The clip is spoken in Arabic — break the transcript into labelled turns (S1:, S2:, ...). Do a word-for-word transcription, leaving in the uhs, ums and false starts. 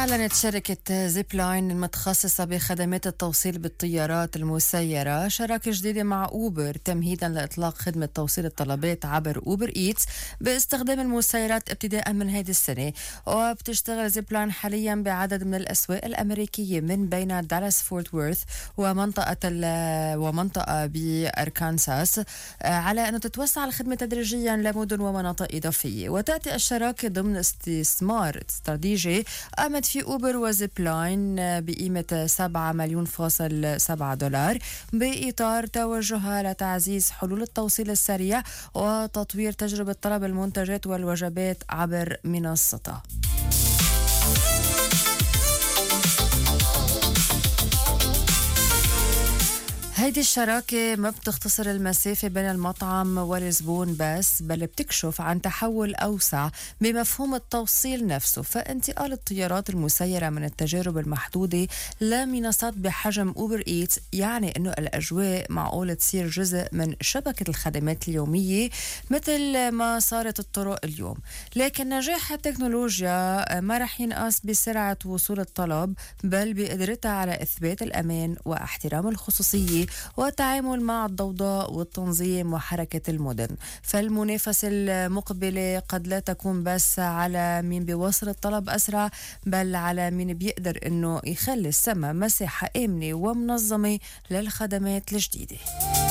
S1: أعلنت شركة زيب لاين المتخصصة بخدمات التوصيل بالطيارات المسيرة شراكة جديدة مع أوبر تمهيدا لإطلاق خدمة توصيل الطلبات عبر أوبر إيتس باستخدام المسيرات ابتداء من هذه السنة. وبتشتغل زيب لاين حاليا بعدد من الأسواق الأمريكية من بين دالاس فورت وورث ومنطقة ومنطقة بأركانساس على أن تتوسع الخدمة تدريجيا لمدن ومناطق إضافية. وتأتي الشراكة ضمن استثمار استراتيجي قامت في أوبر وزيب لاين بقيمة سبعة مليون فاصل سبعة دولار بإطار توجهها لتعزيز حلول التوصيل السريع وتطوير تجربة طلب المنتجات والوجبات عبر منصتها. هيدي الشراكة ما بتختصر المسافة بين المطعم والزبون بس، بل بتكشف عن تحول أوسع بمفهوم التوصيل نفسه. فانتقال الطيارات المسيرة من التجارب المحدودة لمنصات بحجم أوبر إيتس يعني أنه الأجواء معقول تصير جزء من شبكة الخدمات اليومية مثل ما صارت الطرق اليوم. لكن نجاح التكنولوجيا ما رح ينقاس بسرعة وصول الطلب بل بقدرتها على إثبات الأمان واحترام الخصوصية والتعامل مع الضوضاء والتنظيم وحركة المدن. فالمنافسة المقبلة قد لا تكون بس على مين بيوصل الطلب أسرع بل على مين بيقدر إنه يخلي السما مساحة آمنة ومنظمة للخدمات الجديدة.